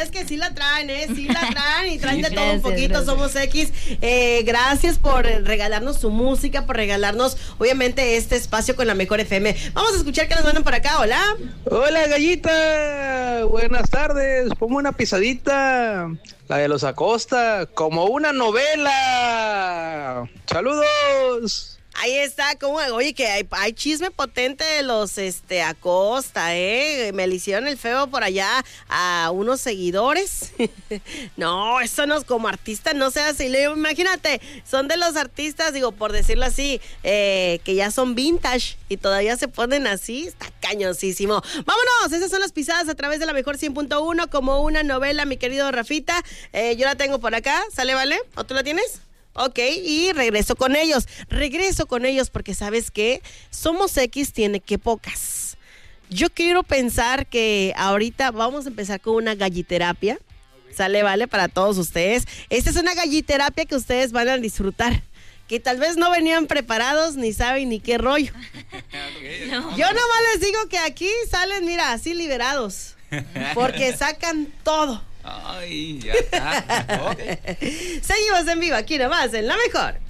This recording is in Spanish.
es que sí la traen, sí la traen y traen de todo un poquito, Somos X. Gracias por regalarnos su música, por regalarnos, obviamente, este espacio con la mejor FM. Vamos a escuchar que nos mandan por acá, hola. Hola, Gallita, buenas tardes, ponme una pisadita, la de los Acosta, como una novela. Saludos. Ahí está, oye, que hay chisme potente de los Acosta, me le hicieron el feo por allá a unos seguidores. No, eso no, como artista no se hace. Imagínate, son de los artistas, digo, por decirlo así, que ya son vintage y todavía se ponen así, está cañosísimo. Vámonos, esas son las pisadas a través de la mejor 100.1, como una novela, mi querido Rafita. Yo la tengo por acá, ¿sale, vale? ¿O tú la tienes? Ok, y regreso con ellos porque ¿sabes qué? Somos X tiene que pocas. Yo quiero pensar que ahorita vamos a empezar con una galliterapia, ¿sale, vale? Para todos ustedes. Esta es una galliterapia que ustedes van a disfrutar, que tal vez no venían preparados ni saben ni qué rollo. No. Yo nomás les digo que aquí salen, mira, así liberados, porque sacan todo. Ay, ya está. Okay. Seguimos en vivo aquí nomás en La Mejor.